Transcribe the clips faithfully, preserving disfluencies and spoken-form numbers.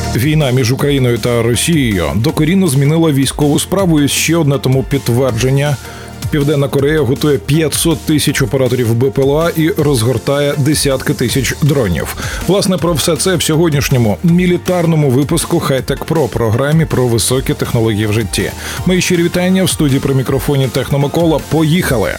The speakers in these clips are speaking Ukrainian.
Війна між Україною та Росією докорінно змінила військову справу, і ще одне тому підтвердження. Південна Корея готує п'ятсот тисяч операторів БПЛА і розгортає десятки тисяч дронів. Власне, про все це в сьогоднішньому мілітарному випуску «Хай-Тек Про» програмі про високі технології в житті. Мої щирі вітання в студії при мікрофоні Техномикола. Поїхали!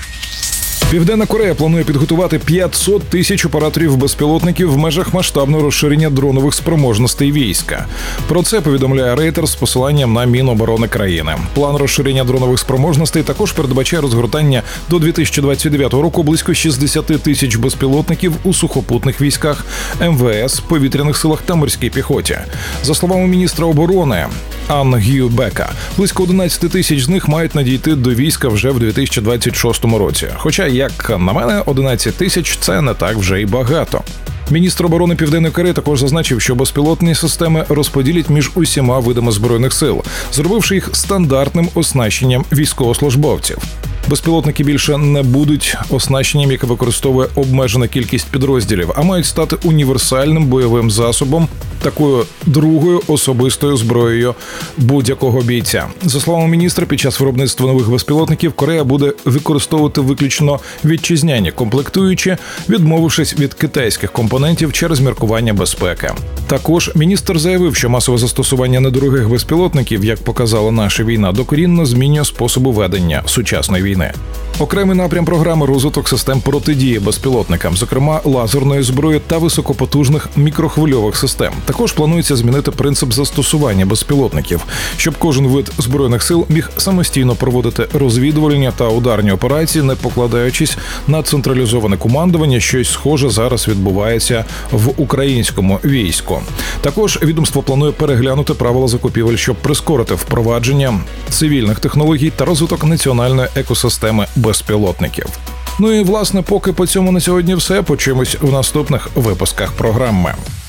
Південна Корея планує підготувати п'ятсот тисяч операторів безпілотників в межах масштабного розширення дронових спроможностей війська. Про це повідомляє Рейтер з посиланням на Міноборони країни. План розширення дронових спроможностей також передбачає розгортання до дві тисячі двадцять дев'ятого року близько шістдесят тисяч безпілотників у сухопутних військах, ем ве ес, повітряних силах та морській піхоті. За словами міністра оборони Ан Гю Бека, близько одинадцять тисяч з них мають надійти до війська вже в дві тисячі двадцять шостому році. Хоча, як на мене, одинадцять тисяч – це не так вже й багато. Міністр оборони Південної Кореї також зазначив, що безпілотні системи розподілять між усіма видами Збройних сил, зробивши їх стандартним оснащенням військовослужбовців. Безпілотники більше не будуть оснащенням, яке використовує обмежена кількість підрозділів, а мають стати універсальним бойовим засобом, такою другою особистою зброєю будь-якого бійця. За словами міністра, під час виробництва нових безпілотників Корея буде використовувати виключно вітчизняні комплектуючі, відмовившись від китайських компонентів через міркування безпеки. Також міністр заявив, що масове застосування недорогих безпілотників, як показала наша війна, докорінно змінює способи ведення сучасної війни. Окремий напрям програми – розвиток систем протидії безпілотникам, зокрема лазерної зброї та високопотужних мікрохвильових систем. Також планується змінити принцип застосування безпілотників, щоб кожен вид Збройних сил міг самостійно проводити розвідувальні та ударні операції, не покладаючись на централізоване командування. Щось схоже зараз відбувається в українському війську. Також відомство планує переглянути правила закупівель, щоб прискорити впровадження цивільних технологій та розвиток національної екосистеми безпілотників. Ну і, власне, поки по цьому на сьогодні все. Почуємось в наступних випусках програми.